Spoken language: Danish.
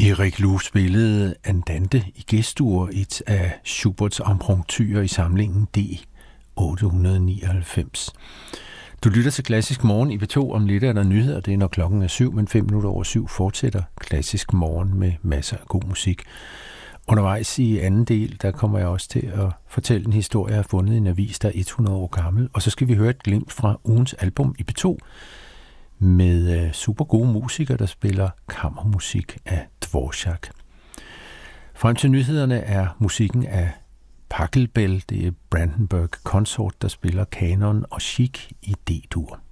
Erik Louf spillede Andante i G-dur, et af Schuberts impromptuer i samlingen D899. Du lytter til Klassisk Morgen i P2. Om lidt er der nyheder, det er når klokken er 7, men 5:05 fortsætter Klassisk Morgen med masser af god musik. Undervejs i anden del, der kommer jeg også til at fortælle en historie, jeg har fundet i en avis, der er 100 år gammel. Og så skal vi høre et glimt fra ugens album i P2 med super gode musikere, der spiller kammermusik af Dvorak. Frem til nyhederne er musikken af Pachelbel, det er Brandenburg Consort, der spiller kanon og chic i D-dur.